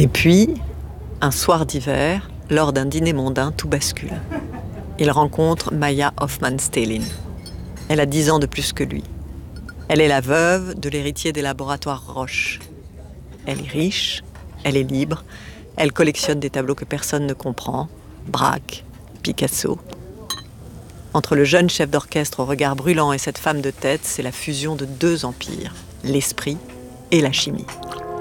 Et puis, un soir d'hiver, lors d'un dîner mondain, tout bascule. Il rencontre Maya Hoffmann-Stählin. Elle a 10 ans de plus que lui. Elle est la veuve de l'héritier des laboratoires Roche. Elle est riche, elle est libre, elle collectionne des tableaux que personne ne comprend, Braque, Picasso. Entre le jeune chef d'orchestre au regard brûlant et cette femme de tête, c'est la fusion de 2 empires, l'esprit et la chimie.